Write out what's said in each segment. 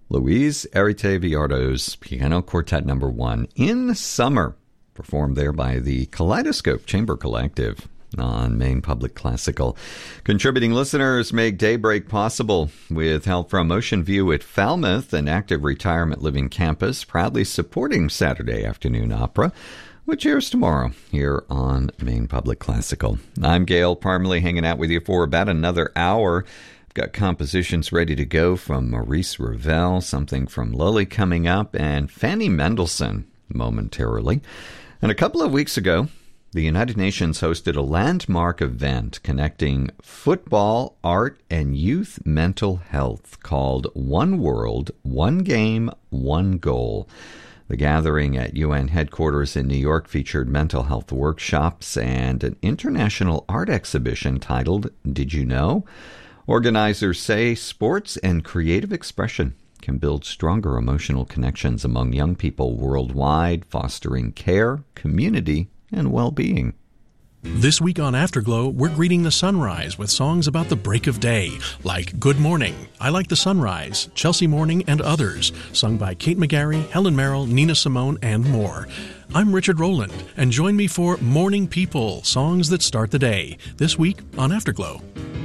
Luis Arete Villardo's Piano Quartet No. 1, In Summer, performed there by the Kaleidoscope Chamber Collective on Maine Public Classical. Contributing listeners make Daybreak possible with help from Ocean View at Falmouth, an active retirement living campus proudly supporting Saturday afternoon opera, which airs tomorrow here on Maine Public Classical. I'm Gail Parmalee, hanging out with you for about another hour. I've got compositions ready to go from Maurice Ravel, something from Lully coming up, and Fanny Mendelssohn momentarily. And a couple of weeks ago, the United Nations hosted a landmark event connecting football, art, and youth mental health called One World, One Game, One Goal. The gathering at UN headquarters in New York featured mental health workshops and an international art exhibition titled Did You Know? Organizers say sports and creative expression can build stronger emotional connections among young people worldwide, fostering care, community, and well-being. This week on Afterglow, we're greeting the sunrise with songs about the break of day, like Good Morning, I Like the Sunrise, Chelsea Morning, and others, sung by Kate McGarry, Helen Merrill, Nina Simone, and more. I'm Richard Rowland, and join me for Morning People, songs that start the day, this week on Afterglow.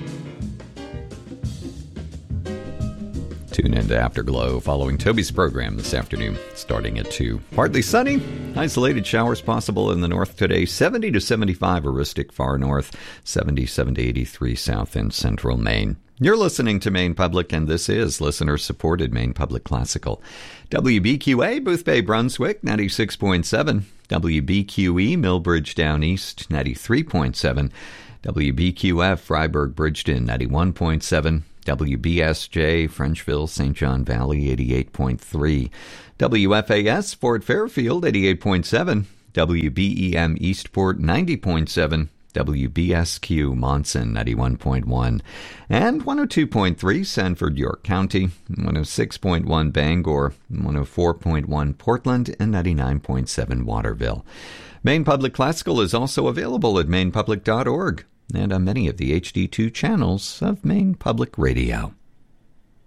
Tune into Afterglow following Toby's program this afternoon, starting at 2. Partly sunny, isolated showers possible in the north today, 70 to 75 Aristic far north, 77 to 83 south and central Maine. You're listening to Maine Public, and this is listener-supported Maine Public Classical. WBQA, Boothbay, Brunswick, 96.7. WBQE, Millbridge Down East, 93.7. WBQF, Freiburg, Bridgeton, 91.7. WBSJ, Frenchville, St. John Valley, 88.3. WFAS, Fort Fairfield, 88.7. WBEM, Eastport, 90.7. WBSQ, Monson, 91.1. And 102.3, Sanford, York County, 106.1, Bangor, 104.1, Portland, and 99.7, Waterville. Maine Public Classical is also available at mainepublic.org. and on many of the HD2 channels of Maine Public Radio.